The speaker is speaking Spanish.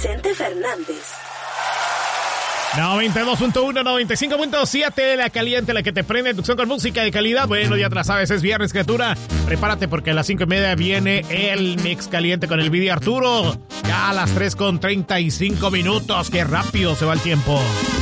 Vicente Fernández. 92.1, 95.7, la caliente, la que te prende, inducción con música de calidad. Bueno, ya te la sabes, es viernes, criatura. Prepárate porque a las 5:30 viene el mix caliente con el Vidi Arturo. Ya a las 3:35. Qué rápido se va el tiempo.